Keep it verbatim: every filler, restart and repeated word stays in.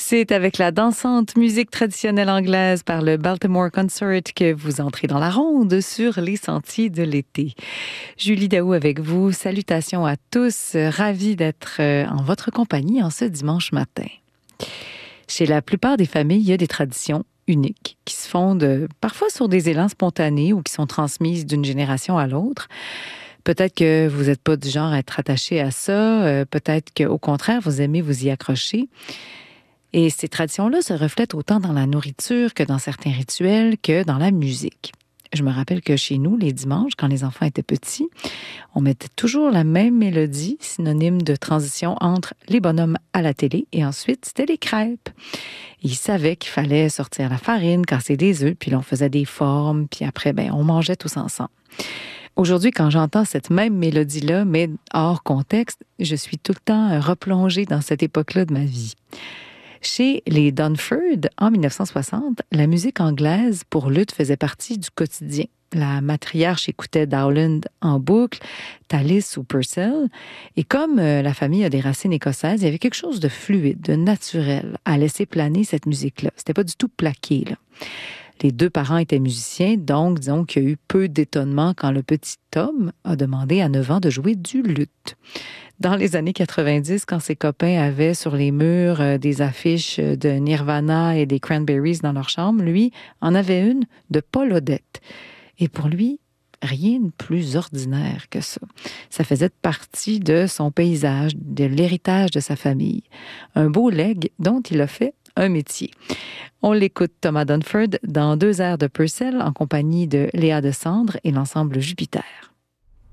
C'est avec la dansante musique traditionnelle anglaise par le Baltimore Consort que vous entrez dans la ronde sur les sentiers de l'été. Julie Daou avec vous. Salutations à tous. Ravie d'être en votre compagnie en ce dimanche matin. Chez la plupart des familles, il y a des traditions uniques qui se fondent parfois sur des élans spontanés ou qui sont transmises d'une génération à l'autre. Peut-être que vous n'êtes pas du genre à être attaché à ça. Peut-être qu'au contraire, vous aimez vous y accrocher. Et ces traditions-là se reflètent autant dans la nourriture que dans certains rituels, que dans la musique. Je me rappelle que chez nous, les dimanches, quand les enfants étaient petits, on mettait toujours la même mélodie, synonyme de transition entre les bonhommes à la télé et ensuite, c'était les crêpes. Ils savaient qu'il fallait sortir la farine, casser des œufs, puis là, on faisait des formes, puis après, ben, on mangeait tous ensemble. Aujourd'hui, quand j'entends cette même mélodie-là, mais hors contexte, je suis tout le temps replongée dans cette époque-là de ma vie. Chez les Dunford, en dix-neuf cent soixante, la musique anglaise pour luth faisait partie du quotidien. La matriarche écoutait Dowland en boucle, Tallis ou Purcell. Et comme euh, la famille a des racines écossaises, il y avait quelque chose de fluide, de naturel à laisser planer cette musique-là. C'était pas du tout plaqué, là. Les deux parents étaient musiciens, donc disons qu'il y a eu peu d'étonnement quand le petit Tom a demandé à neuf ans de jouer du luth. Dans les années quatre-vingt-dix, quand ses copains avaient sur les murs euh, des affiches de Nirvana et des Cranberries dans leur chambre, lui en avait une de Paul Odette. Et pour lui, rien de plus ordinaire que ça. Ça faisait partie de son paysage, de l'héritage de sa famille. Un beau legs dont il a fait un métier. On l'écoute Thomas Dunford dans deux airs de Purcell en compagnie de Léa de Sandre et l'ensemble Jupiter.